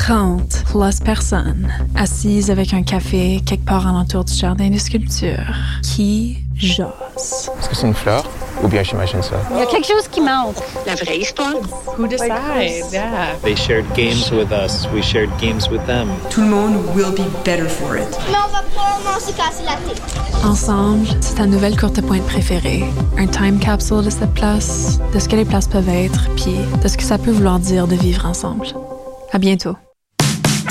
30 plus personnes assises avec un café quelque part alentour du jardin de sculpture qui jasent. Est-ce que c'est une fleur ou bien j'imagine ça? Il y a quelque chose qui manque. La vraie histoire. Who decides? Yeah. They shared games with us. We shared games with them. Tout le monde will be better for it. Mais on va probablement se casser la tête. Ensemble, c'est ta nouvelle courte pointe préférée. Un time capsule de cette place, de ce que les places peuvent être, puis de ce que ça peut vouloir dire de vivre ensemble. À bientôt.